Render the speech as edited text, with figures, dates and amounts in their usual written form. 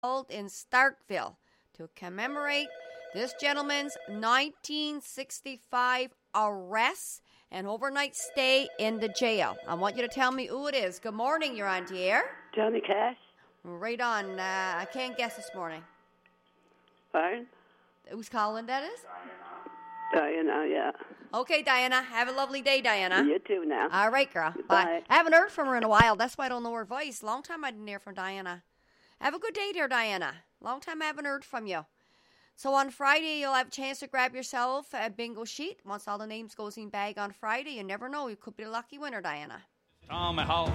held in Starkville to commemorate this gentleman's 1965 arrest and overnight stay in the jail. I want you to tell me who it is. Good morning, you're on the air. Johnny Cash. Right on. I can't guess this morning. Fine. Who's calling, that is? Diana, yeah. Okay, Diana. Have a lovely day, Diana. You too now. All right, girl. Bye. I haven't heard from her in a while. That's why I don't know her voice. Long time I didn't hear from Diana. Have a good day, dear Diana. Long time I haven't heard from you. So on Friday, you'll have a chance to grab yourself a bingo sheet. Once all the names goes in bag on Friday, you never know. You could be the lucky winner, Diana.